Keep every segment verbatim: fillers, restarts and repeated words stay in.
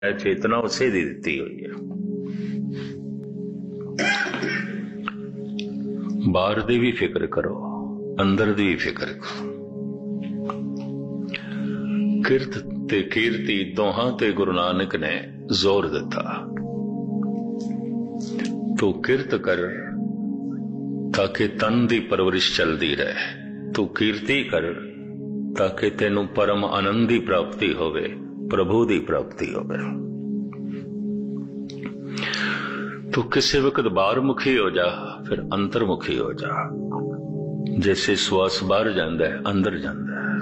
चेतना उसे दी दी हुई है। बाहर दी भी फिक्र करो, अंदर दी भी फिक्र करो। किरत ते कीर्ति दोहां ते गुरु नानक ने जोर दिता। तू किरत कर ताकि तन दी परवरिश चलती रहे, तू कीर्ति कर ताकि तेनू परम आनंद की प्राप्ति होवे, प्रभु की प्राप्ति होवे। तू किसी वक्त बाहर मुखी हो जा, फिर अंतर्मुखी हो जा। जैसे श्वास बाहर जाता है, अंदर जाता है।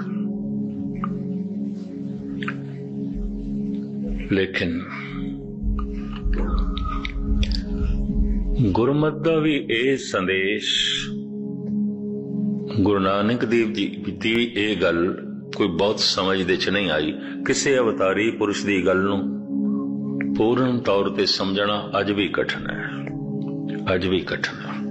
लेकिन गुरमत दा भी ये संदेश, गुरु नानक देव जी की ये गल कोई बहुत समझ दे च नहीं आई। किसी अवतारी पुरुष की गल नूं पूर्ण तौर पर समझना अज भी कठिन है, अज भी कठिन है।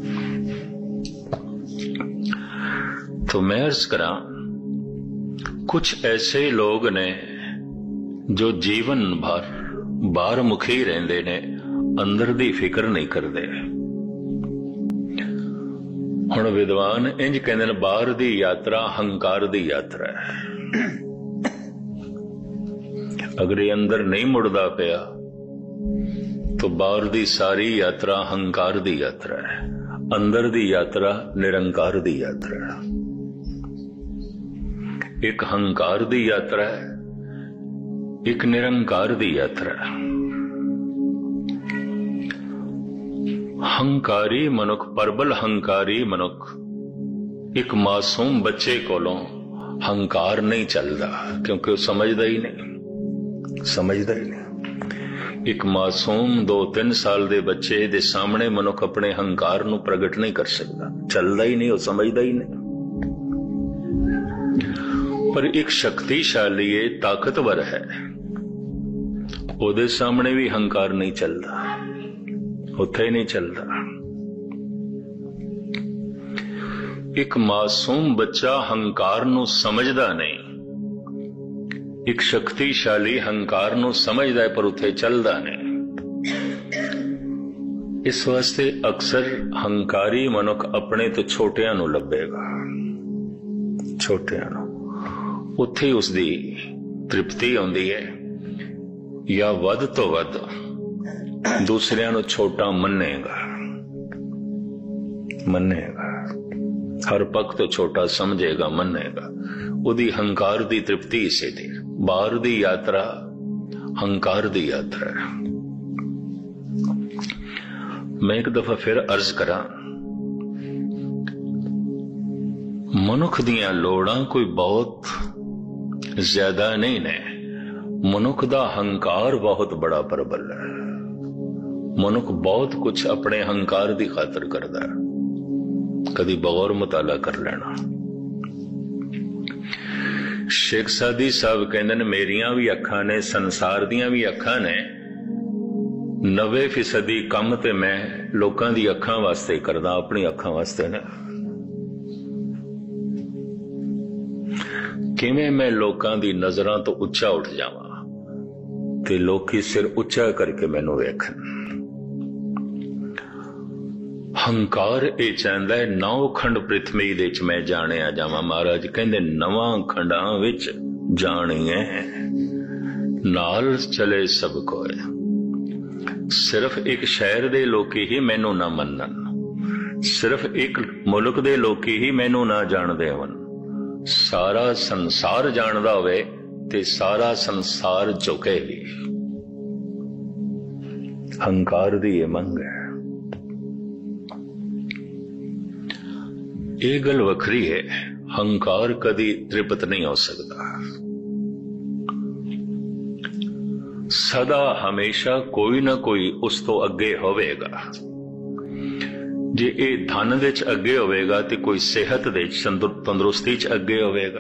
तो मैं अर्ज करा, कुछ ऐसे लोग ने जो जीवन भर बाहर मुखी रहंदे ने, अंदर दी फिक्र नहीं करते। हुण विद्वान इंज कहंदे ने, बाहर दी यात्रा हंकार दी यात्रा है। अगर ये अंदर नहीं मुड़दा पिया तो बाहर दी सारी यात्रा हंकार दी यात्रा है, अंदर दी यात्रा निरंकार दी यात्रा है। एक हंकार दी यात्रा है, एक निरंकार दी यात्रा है। हंकारी मनुख, परबल हंकारी मनुख, एक मासूम बच्चे कोलों हंकार नहीं चलता, क्योंकि वो समझदा ही नहीं, समझदा ही नहीं। एक मासूम दो तीन साल दे बच्चे दे सामने मनुख अपने हंकार नू प्रगट नहीं कर सकता, चलदा ही नहीं, वो समझदा ही नहीं। पर एक शक्तिशाली है, ताकतवर है, ओदे सामने भी हंकार नहीं चलता, उत्थे ही नहीं चलता। एक मासूम बच्चा हंकार नू समझदा नहीं, एक शक्तिशाली हंकार नू समझदा है पर उत्थे चलदा नहीं। इस वास्ते अक्सर हंकारी मनुख अपने तो छोटियां नू लभेगा, छोटियां नू, उत्थे उसदी तृप्ति आउंदी है, या वध तो वध दूसरियां नू छोटा मन्नेगा, मन्नेगा, हर पक्ष तो छोटा समझेगा, मन्नेगा। उदी हंकार दी तृप्ति इसे थी। बाहर दी यात्रा हंकार दी यात्रा है। मैं एक दफा फिर अर्ज करा, मनुख दियां लोड़ां कोई बहुत ज्यादा नहीं ने, मनुख दा हंकार बहुत बड़ा प्रबल है। मनुख बहुत कुछ अपने हंकार दी खातर करदा है, कदी बगौर मुताला कर लेना। शेख सादी साहब कहंदे ने, मेरियां भी अखां ने, संसार दियां भी अखां ने, नब्बे फीसदी कम ते मैं लोकां दी अखां वास्ते करदा, अपनी अखां वास्ते ने। किवें मैं लोकां दी नजरां तो उच्चा उठ जावां ते लोकी सिर उच्चा करके मैनू वेखन। हंकार ये चाहता है, नौ खंड पृथ्वी दे च मैं जानिया जावां। महाराज कहंदे, नवां खंडां विच जाणीए नाल चले सब कोई। सिर्फ एक शहर दे लोकी ही मैनू ना मन्नन, सिर्फ एक मुल्क दे लोकी ही मैनू ना जाणदे होण। सारा संसार जाणदा होवे ते सारा संसार झुके भी। हंकार दी ये मंग है। ये गल वखरी है, हंकार कदी तृप्त नहीं हो सकता। सदा हमेशा कोई ना कोई उस तो अगे होवेगा। जे ये धन दे च अगे होवेगा ते कोई सेहत दे तंदुरुस्ती च अगे होवेगा,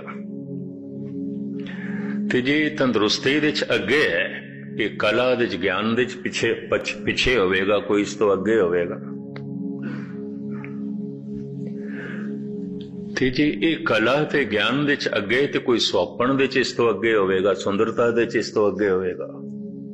ते जे तंदुरुस्ती दे च अगे है, ये कला दे च ज्ञान दे च पिछे पिछे होवेगा, कोई इस तो अगे होवेगा। ते जे ये कला ते ज्ञान दे च अगे ते कोई सुपन दे च इस तो अगे होवेगा, सुंदरता दे च इस तो अगे होवेगा।